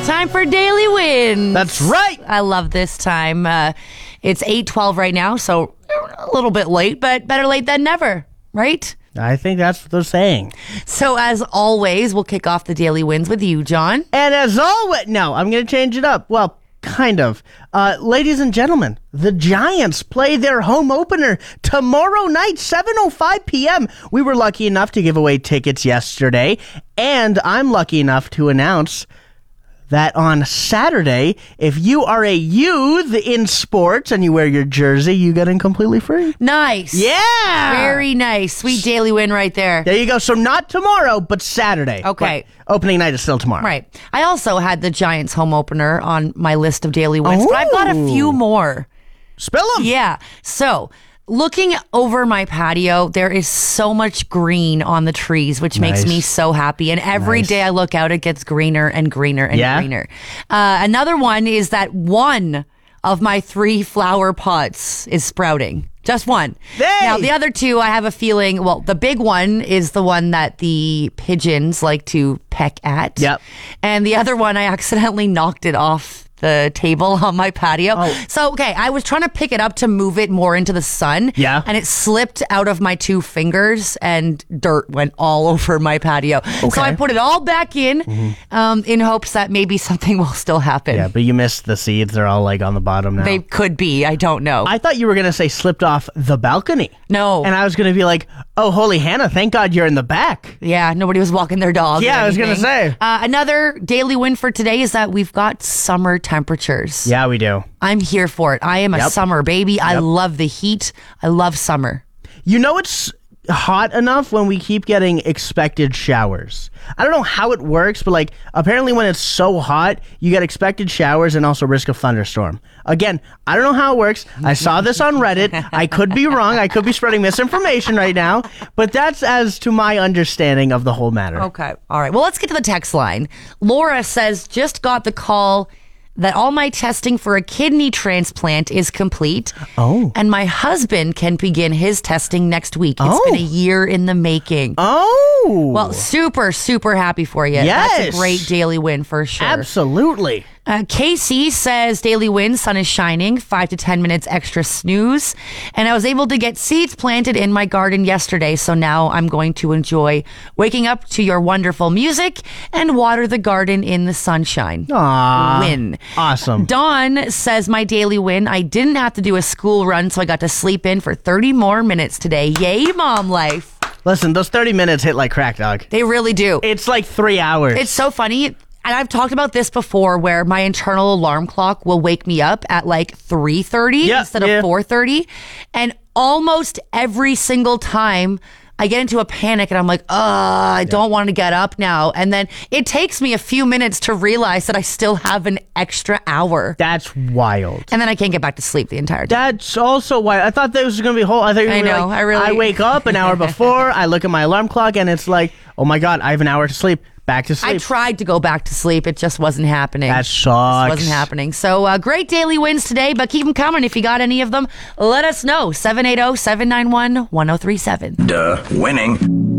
Time for Daily Wins. That's right. I love this time. It's 8:12 right now, so a little bit late, but better late than never, right? I think that's what they're saying. So as always, we'll kick off the Daily Wins with you, John. And as always, no, I'm going to change it up. Well, kind of. Ladies and gentlemen, the Giants play their home opener tomorrow night, 7:05 p.m. We were lucky enough to give away tickets yesterday, and I'm lucky enough to announce that on Saturday, if you are a youth in sports and you wear your jersey, you get in completely free. Nice. Yeah. Very nice. Sweet Daily Win right there. There you go. So not tomorrow, but Saturday. Okay. But opening night is still tomorrow. Right. I also had the Giants home opener on my list of Daily Wins, but I've got a few more. Spill them. Yeah. So, looking over my patio, there is so much green on the trees, which makes me so happy. And every day I look out, it gets greener and greener and greener. Another one is that one of my 3 flower pots is sprouting. Just one. Now, the other 2, I have a feeling, well, the big one is the one that the pigeons like to peck at. Yep. And the other one, I accidentally knocked it off the table on my patio. So, okay, I was trying to pick it up to move it more into the sun. Yeah. And it slipped out of my 2 fingers and dirt went all over my patio. Okay. So I put it all back in hopes that maybe something will still happen. Yeah, but you missed the seeds. They're all like on the bottom now. They could be. I don't know. I thought you were going to say slipped off the balcony. No. And I was going to be like, oh, holy Hannah, thank God you're in the back. Yeah, nobody was walking their dog. Yeah, I was going to say. Another daily win for today is that we've got summer temperatures. Yeah, we do. I'm here for it. I am a summer baby. I love the heat. I love summer. You know it's hot enough when we keep getting expected showers. I don't know how it works, but like apparently when it's so hot, you get expected showers and also risk of thunderstorm. Again, I don't know how it works. I saw this on Reddit. I could be wrong. I could be spreading misinformation right now, but that's as to my understanding of the whole matter. Okay. All right. Well, let's get to the text line. Laura says, just got the call that all my testing for a kidney transplant is complete. Oh. And my husband can begin his testing next week. It's been a year in the making. Oh. Well, super, super happy for you. Yes. That's a great daily win for sure. Absolutely. Casey says, daily win, sun is shining, 5 to 10 minutes extra snooze. And I was able to get seeds planted in my garden yesterday. So now I'm going to enjoy waking up to your wonderful music and water the garden in the sunshine. Aww. Win. Awesome. Dawn says, my daily win, I didn't have to do a school run, so I got to sleep in for 30 more minutes today. Yay, mom life. Listen, those 30 minutes hit like crack, dog. They really do. It's like 3 hours. It's so funny. And I've talked about this before where my internal alarm clock will wake me up at like 3:30 instead of 4:30. And almost every single time I get into a panic and I'm like, I don't want to get up now. And then it takes me a few minutes to realize that I still have an extra hour. That's wild. And then I can't get back to sleep the entire time. That's also why I thought that was going to be whole. I thought you were I gonna be know, like, I wake up an hour before, I look at my alarm clock, and it's like, oh my God, I have an hour to sleep. Back to sleep. I tried to go back to sleep. It just wasn't happening. That sucks. It wasn't happening. So great daily wins today, but keep them coming. If you got any of them, let us know. 780-791-1037. Winning.